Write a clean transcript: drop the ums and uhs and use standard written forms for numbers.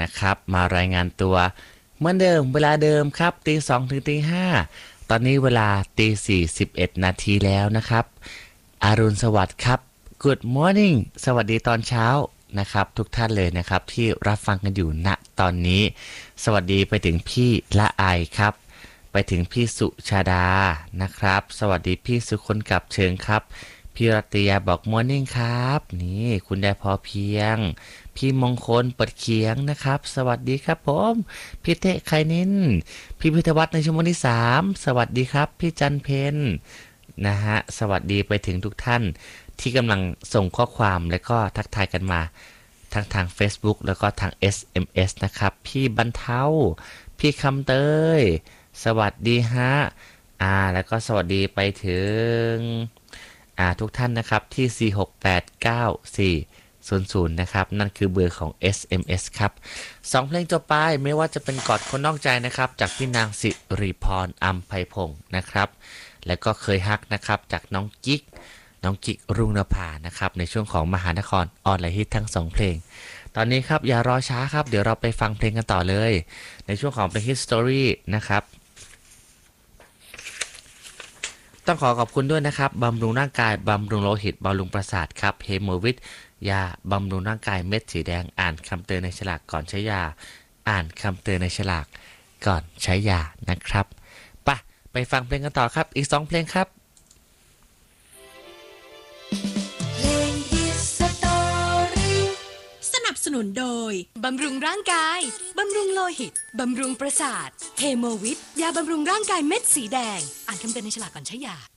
นะครับมารายงานตัวเหมือนเดิมเวลาเดิมครับตี 2 ถึงตี 5ตอนนี้เวลาตี 41 นาทีแล้วนะครับอรุณสวัสดิ์ครับ Good morning สวัสดีตอนเช้านะครับทุกท่านเลยนะครับที่รับฟังกันอยู่ณตอนนี้สวัสดีไปถึงพี่ละไอครับไปถึงพี่สุชาดานะครับสวัสดีพี่สุคนกับเชิงครับพี่รัตยาบอก morning ครับนี่คุณได้พอเพียงพี่มงคลเปิดเขียงนะครับสวัสดีครับผมพี่เตะไคนินพี่พิทวัฒน์ในชั่วโมงที่3สวัสดีครับพี่จันเพนนะฮะสวัสดีไปถึงทุกท่านที่กำลังส่งข้อความและก็ทักทายกันมาทั้งทาง Facebook แล้วก็ทาง SMS นะครับพี่บรรเทาพี่คำเตยสวัสดีฮะแล้วก็สวัสดีไปถึงทุกท่านนะครับที่ 4689400 นะครับนั่นคือเบอร์ของ SMS ครับ2เพลงต่อไปไม่ว่าจะเป็นกอดคนนอกใจนะครับจากพี่นางสิริพรอัมไพพงศ์นะครับแล้วก็เคยฮักนะครับจากน้องกิ๊กรุ่งนภานะครับในช่วงของมหานครออนไลน์ฮิตทั้ง2เพลงตอนนี้ครับอย่ารอช้าครับเดี๋ยวเราไปฟังเพลงกันต่อเลยในช่วงของเพลงฮิตสตอรี่นะครับต้องขอขอบคุณด้วยนะครับบำรุงร่างกายบำรุงโลหิตบำรุงประสาทครับเฮโมวิทยาบำรุงร่างกายเม็ดสีแดงอ่านคำเตือนในฉลากก่อนใช้ยาอ่านคำเตือนในฉลากก่อนใช้ยานะครับไปฟังเพลงกันต่อครับอีก2เพลงครับสนับสนุนโดยบำรุงร่างกายบำรุงโลหิตบำรุงประสาทเฮโมวิทยาบำรุงร่างกายเม็ดสีแดงอ่านคำเตือนในฉลากก่อนใช้ยา